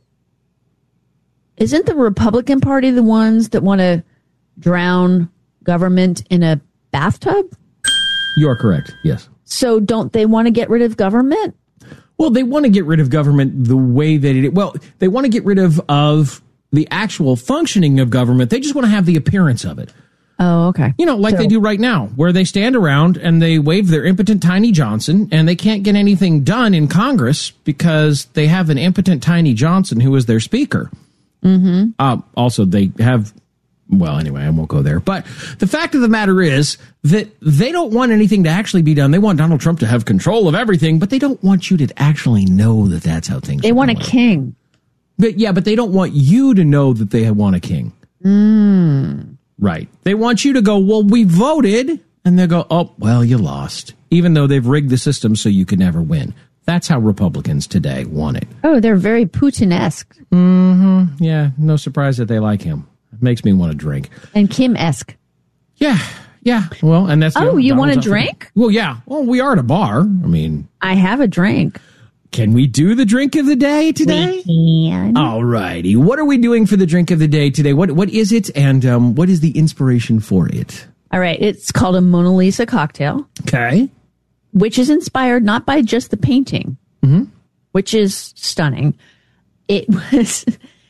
isn't the Republican Party the ones that want to drown government in a bathtub? You are correct. Yes. So don't they want to get rid of government? Well, they want to get rid of government the way that it... Well, they want to get rid of, of the actual functioning of government. They just want to have the appearance of it. Oh, okay. You know, like so, they do right now, where they stand around and they wave their impotent Tiny Johnson, and they can't get anything done in Congress because they have an impotent Tiny Johnson who is their speaker. Mm-hmm. Uh, also, they have... Well, anyway, I won't go there. But the fact of the matter is that they don't want anything to actually be done. They want Donald Trump to have control of everything, but they don't want you to actually know that that's how things they are want going. a king. But yeah, but they don't want you to know that they want a king. Mm. Right. They want you to go, well, we voted. And they'll go, oh, well, you lost. Even though they've rigged the system so you could never win. That's how Republicans today want it. Oh, they're very Putin-esque. Mm-hmm. Yeah, no surprise that they like him. It makes me want to drink. And Kim-esque. Yeah, yeah. Well, and that's... Oh, you, know, you want to drink? Well, yeah. Well, we are at a bar. I mean... I have a drink. Can we do the drink of the day today? We can. All righty. What are we doing for the drink of the day today? What What is it, and um, what is the inspiration for it? All right. It's called a Mona Lisa cocktail. Okay. Which is inspired not by just the painting, mm-hmm. which is stunning. It was...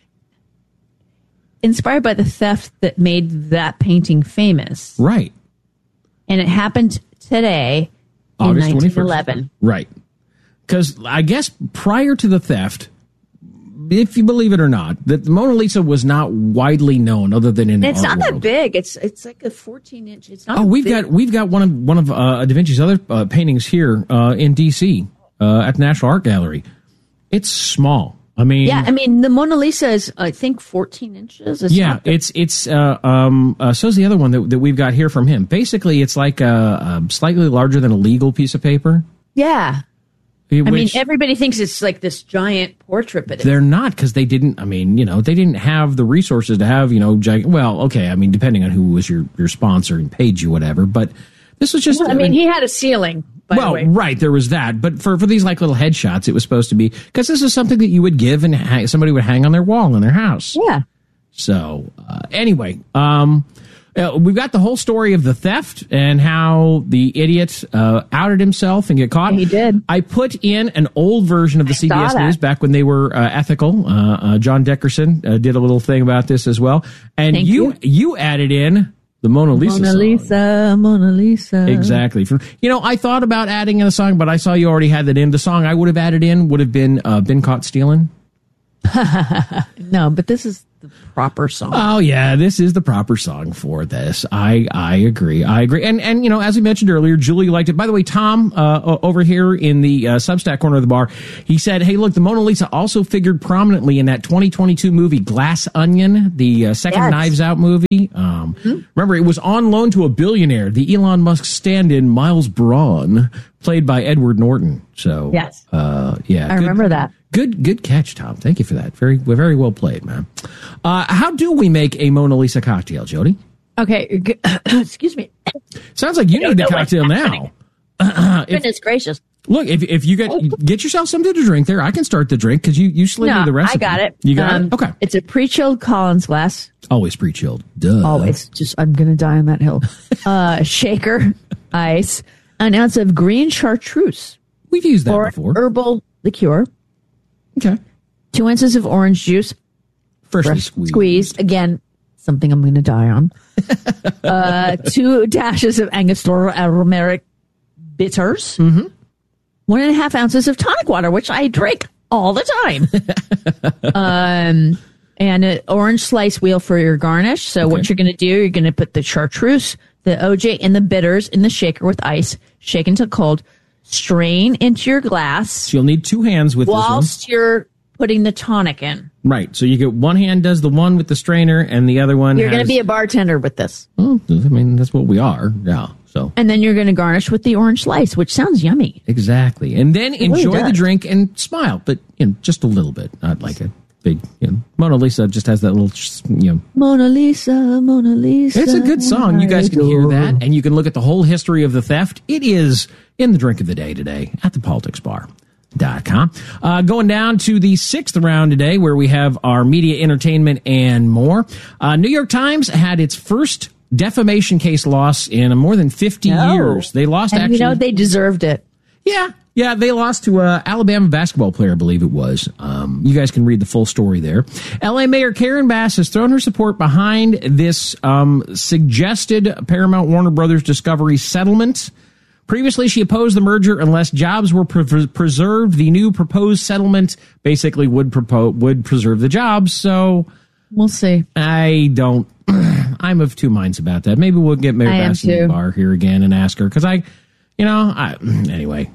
inspired by the theft that made that painting famous. Right. And it happened today August in nineteen eleven. Right. Because I guess prior to the theft, if you believe it or not, that the Mona Lisa was not widely known other than in the It's art not world. that big. It's it's like a fourteen inch. It's not Oh, we've big. got we've got one of one of uh, Da Vinci's other uh, paintings here uh, in D C uh, at the National Art Gallery. It's small. I mean, yeah, I mean, the Mona Lisa is, I think, fourteen inches. It's yeah, it's, it's, uh, um, uh, so's the other one that, that we've got here from him. Basically, it's like a, a slightly larger than a legal piece of paper. Yeah. Which, I mean, everybody thinks it's like this giant portrait, but they're not, because they didn't, I mean, you know, they didn't have the resources to have, you know, giant, well, okay, I mean, depending on who was your, your sponsor and paid you, whatever, but this was just, well, I mean, he had a ceiling. By well, the way. right, there was that, but for, for these like little headshots, it was supposed to be, because this is something that you would give and ha- somebody would hang on their wall in their house. Yeah. So, uh, anyway, um, uh, we've got the whole story of the theft and how the idiot uh, outed himself and get caught. He did. I put in an old version of the I C B S saw that. News back when they were uh, ethical. Uh, uh, John Dickerson uh, did a little thing about this as well. And Thank you, you you added in The Mona Lisa Mona song. Lisa, Mona Lisa. Exactly. For, you know, I thought about adding in a song, but I saw you already had that in. The song I would have added in would have been uh, Been Caught Stealing. No, but this is the proper song. Oh yeah, this is the proper song for this. I I agree. I agree. And and you know, as we mentioned earlier, Julie liked it. By the way, Tom uh, over here in the uh, Substack corner of the bar, he said, "Hey, look, the Mona Lisa also figured prominently in that twenty twenty-two movie Glass Onion, the uh, second Yes. Knives Out movie. Um, Mm-hmm. Remember, it was on loan to a billionaire, the Elon Musk stand-in Miles Braun, played by Edward Norton. So Yes. uh, yeah, I good- remember that. Good, good catch, Tom. Thank you for that. Very, very well played, man. Uh, how do we make a Mona Lisa cocktail, Jody? Okay, g- excuse me. Sounds like you I don't need the know what's cocktail happening. now. If- Goodness gracious. look, if if you get get yourself something to drink there, I can start the drink because you you slid No, me the recipe. I got it. You got Um, it. Okay. It's a pre-chilled Collins glass. Always pre-chilled. Duh. Always. Just, I'm going to die on that hill. Uh, shaker, ice, an ounce of green chartreuse. We've used that or before. Herbal liqueur. Okay. Two ounces of orange juice. Freshly fresh squeezed. squeezed. Again, something I'm going to die on. uh, two dashes of Angostura aromatic bitters. Mm-hmm. One and a half ounces of tonic water, which I drink all the time. um, and an orange slice wheel for your garnish. So Okay. what you're going to do, you're going to put the chartreuse, the O J, and the bitters in the shaker with ice, shake until cold, strain into your glass So you'll need two hands with whilst you're putting the tonic in. this one. Right. So you get one hand does the one with the strainer, and the other one. You're going has- to be a bartender with this. Well, I mean, that's what we are. Yeah. So. And then you're going to garnish with the orange slice, which sounds yummy. Exactly. And then It really enjoy the does. drink and smile, but you know, just a little bit, not like a big, you know, Mona Lisa just has that little, you know, Mona Lisa, Mona Lisa. it's a good song. You guys can hear that, and you can look at the whole history of the theft. It is in the drink of the day today at the politics bar dot com. Uh, going down to the sixth round today, where we have our media, entertainment, and more. Uh, New York Times had its first defamation case loss in more than fifty No. years. They lost And actually. you know, they deserved it. Yeah, yeah, they lost to a Alabama basketball player, I believe it was. Um, you guys can read the full story there. L A Mayor Karen Bass has thrown her support behind this um, suggested Paramount Warner Brothers Discovery settlement. Previously, she opposed the merger unless jobs were pre- preserved. The new proposed settlement basically would propo- would preserve the jobs. So we'll see. I don't. I'm of two minds about that. Maybe we'll get Mayor I am Bass in the too. bar here again and ask her because I, you know, I anyway.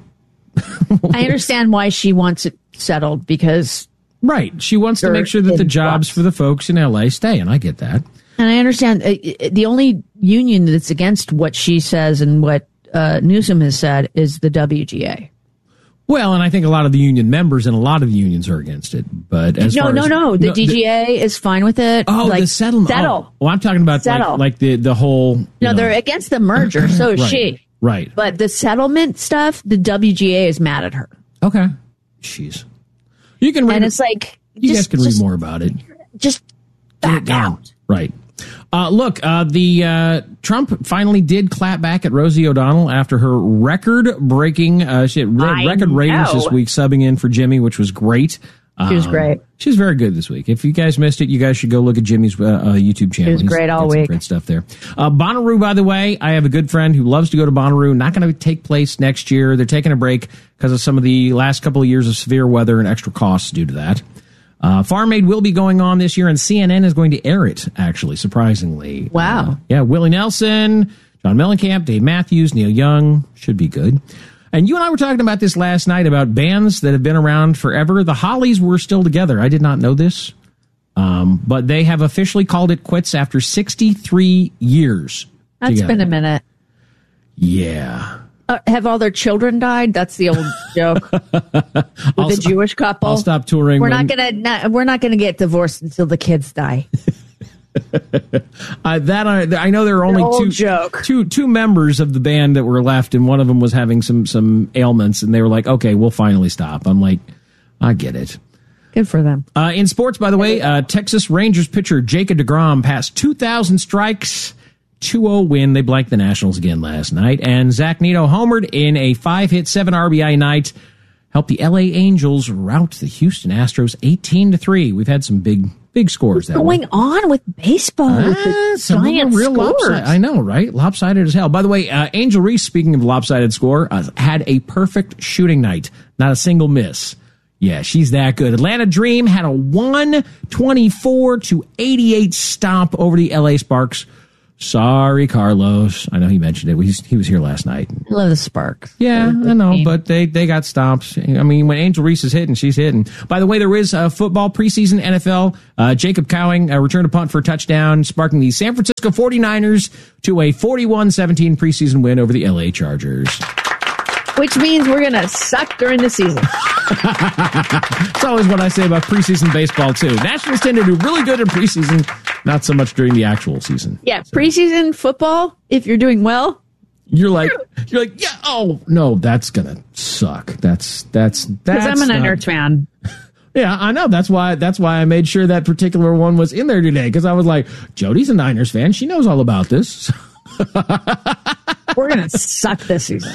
I understand why she wants it settled because. Right. She wants to They're make sure that the in jobs flux. for the folks in L A stay, and I get that. And I understand uh, uh, the only union that's against what she says and what uh, Newsom has said is the W G A. Well, and I think a lot of the union members and a lot of the unions are against it. But as no, far no, as, no. The D G A is fine with it. Oh, like, the settlement. Settle. Oh, well, I'm talking about like, Settle. like the the whole. you No, know- they're against the merger. So is Right, she. Right. But the settlement stuff, the W G A is mad at her. Okay. Jeez. You can read. And it's like, you just, guys can just, read more about it. just back out. Right. Uh, look, uh, the uh, Trump finally did clap back at Rosie O'Donnell after her record-breaking uh, she had re- I record ratings know. this week, subbing in for Jimmy, which was great. She was Um, great. She was very good this week. If you guys missed it, you guys should go look at Jimmy's uh, uh, YouTube channel. She was He's great all got some week. Great stuff there. Uh, Bonnaroo, by the way, I have a good friend who loves to go to Bonnaroo. Not going to take place next year. They're taking a break because of some of the last couple of years of severe weather and extra costs due to that. Uh, Farm Aid will be going on this year, and C N N is going to air it, actually, surprisingly. Wow. Uh, yeah, Willie Nelson, John Mellencamp, Dave Matthews, Neil Young. Should be good. And you and I were talking about this last night about bands that have been around forever. The Hollies were still together. I did not know this. Um, but they have officially called it quits after sixty-three years. That's together. been a minute. Yeah. Uh, have all their children died? That's the old joke with the Jewish couple. I'll stop touring. We're when- not gonna. Not, we're not gonna get divorced until the kids die. Uh, that I, I know there are only old two, joke. two two members of the band that were left, and one of them was having some some ailments, and they were like, "Okay, we'll finally stop." I'm like, I get it. Good for them. Uh, in sports, by the way, uh, Texas Rangers pitcher Jacob deGrom passed two thousand strikes, two oh win. They blanked the Nationals again last night, and Zach Neto homered in a five-hit, seven R B I night, helped the L A Angels rout the Houston Astros eighteen to three. We've had some big Big scores. What's going on with baseball? Ah, with the some giant of them real scores? lopsided. I know, right? Lopsided as hell. By the way, uh, Angel Reese, speaking of lopsided score, uh, had a perfect shooting night. Not a single miss. Yeah, she's that good. Atlanta Dream had a one twenty-four to eighty-eight stomp over the L A Sparks. Sorry, Carlos. I know he mentioned it. He's, he was here last night. I love the Sparks. Yeah, I know, but they, they got stomps. I mean, when Angel Reese is hitting, she's hitting. By the way, there is uh, football preseason N F L. Uh, Jacob Cowing uh, returned a punt for a touchdown, sparking the San Francisco forty-niners to a forty-one seventeen preseason win over the L A Chargers. Which means we're going to suck during the season. It's always what I say about preseason baseball, too. Nationals tend to do really good in preseason, not so much during the actual season. Yeah, preseason football, if you're doing well. You're like, you're like, yeah, oh, no, that's going to suck. That's, that's, that's. Because I'm a not- Niners fan. Yeah, I know. That's why, that's why I made sure that particular one was in there today. Because I was like, Jody's a Niners fan. She knows all about this. We're going to suck this season.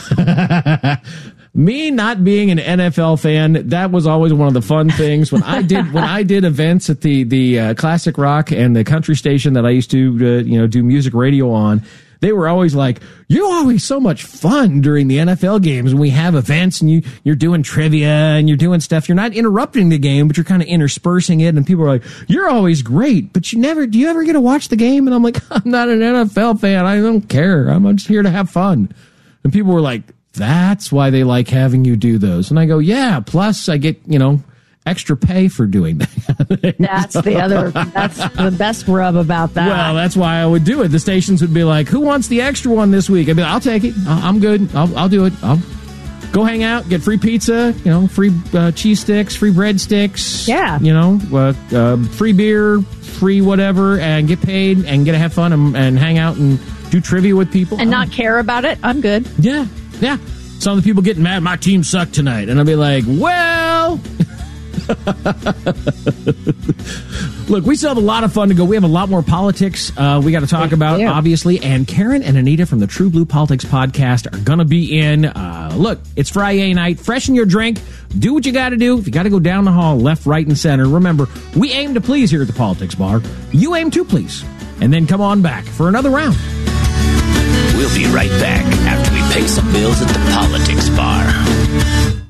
Me not being an N F L fan, that was always one of the fun things when I did when I did events at the the uh, Classic Rock and the country station that I used to uh, you know do music radio on. They were always like, "You're always so much fun during the N F L games when we have events and you you're doing trivia and you're doing stuff. You're not interrupting the game, but you're kind of interspersing it." And people are like, "You're always great, but you never do you ever get to watch the game?" And I'm like, "I'm not an N F L fan. I don't care. I'm just here to have fun." And people were like, "That's why they like having you do those." And I go, "Yeah, plus I get, you know, extra pay for doing that." That's the other, that's the best rub about that. Well, that's why I would do it. The stations would be like, "Who wants the extra one this week?" I'd be like, "I'll take it. I'm good. I'll, I'll do it. I'll go hang out, get free pizza, you know, free uh, cheese sticks, free breadsticks. Yeah. You know, uh, uh, free beer, free whatever, and get paid and get to have fun and, and hang out and do trivia with people. And not care about it. I'm good. Yeah. Yeah. Some of the people getting mad, my team sucked tonight. And I'll be like, well... Look, we still have a lot of fun to go. We have a lot more politics uh, we got to talk about, obviously. And Karen and Anita from the True Blue Politics podcast are going to be in. Uh, look, it's Friday night. Freshen your drink. Do what you got to do. If you got to go down the hall, left, right, and center, remember, we aim to please here at the Politics Bar. You aim to please. And then come on back for another round. We'll be right back after we pay some bills at the Politics Bar.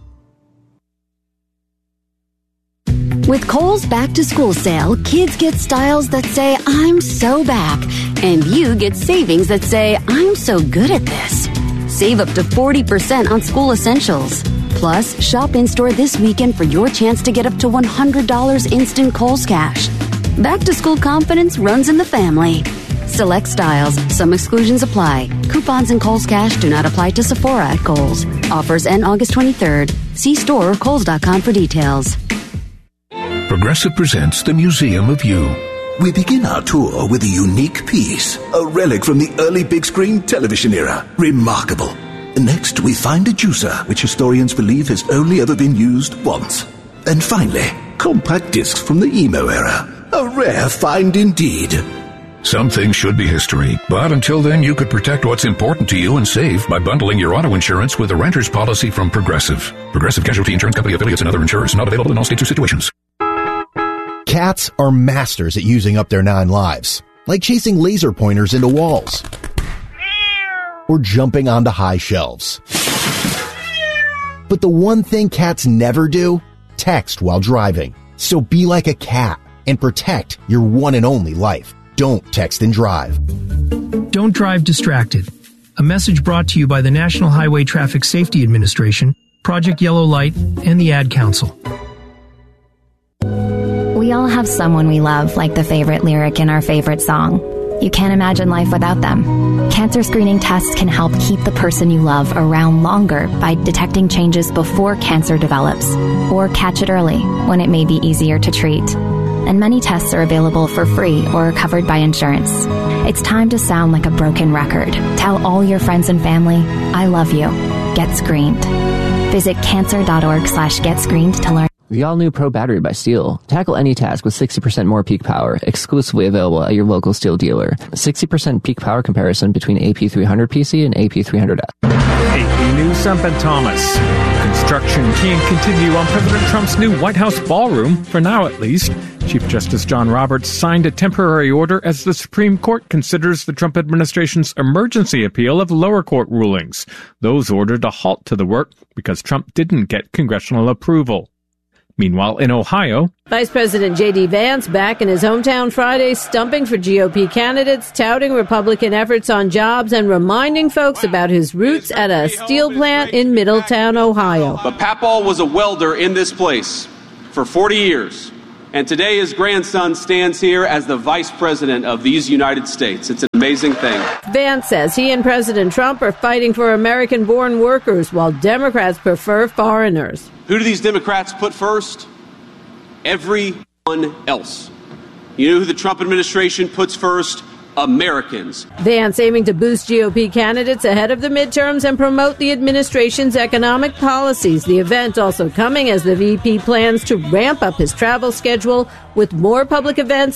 With Kohl's Back to School sale, kids get styles that say, "I'm so back," and you get savings that say, "I'm so good at this." Save up to forty percent on school essentials. Plus, shop in-store this weekend for your chance to get up to one hundred dollars instant Kohl's cash. Back to school confidence runs in the family. Select styles. Some exclusions apply. Coupons and Kohl's Cash do not apply to Sephora at Kohl's. Offers end August twenty-third. See store or kohls dot com for details. Progressive presents the Museum of You. We begin our tour with a unique piece, a relic from the early big screen television era. Remarkable. Next, we find a juicer, which historians believe has only ever been used once. And finally, compact discs from the emo era. A rare find indeed. Some things should be history, but until then, you could protect what's important to you and save by bundling your auto insurance with a renter's policy from Progressive. Progressive Casualty Insurance Company affiliates and other insurers, not available in all states or situations. Cats are masters at using up their nine lives, like chasing laser pointers into walls or jumping onto high shelves. But the one thing cats never do, text while driving. So be like a cat and protect your one and only life. Don't text and drive. Don't drive distracted. A message brought to you by the National Highway Traffic Safety Administration, Project Yellow Light, and the Ad Council. We all have someone we love, like the favorite lyric in our favorite song. You can't imagine life without them. Cancer screening tests can help keep the person you love around longer by detecting changes before cancer develops, or catch it early when it may be easier to treat. And many tests are available for free or covered by insurance. It's time to sound like a broken record. Tell all your friends and family, I love you. Get screened. Visit cancer.org slash get screened to learn. The all-new Pro Battery by Steel. Tackle any task with sixty percent more peak power, exclusively available at your local Steel dealer. sixty percent peak power comparison between A P three hundred P C and A P three hundred F. Hey, new Saint Thomas. Construction can continue on President Trump's new White House ballroom, for now at least. Chief Justice John Roberts signed a temporary order as the Supreme Court considers the Trump administration's emergency appeal of lower court rulings. Those ordered a halt to the work because Trump didn't get congressional approval. Meanwhile, in Ohio, Vice President J D. Vance back in his hometown Friday, stumping for G O P candidates, touting Republican efforts on jobs, and reminding folks about his roots at a steel plant in Middletown, Ohio. But Papal was a welder in this place for forty years. And today his grandson stands here as the vice president of these United States. It's an amazing thing. Vance says he and President Trump are fighting for American-born workers while Democrats prefer foreigners. Who do these Democrats put first? Everyone else. You know who the Trump administration puts first? Americans. Vance aiming to boost G O P candidates ahead of the midterms and promote the administration's economic policies. The event also coming as the V P plans to ramp up his travel schedule with more public events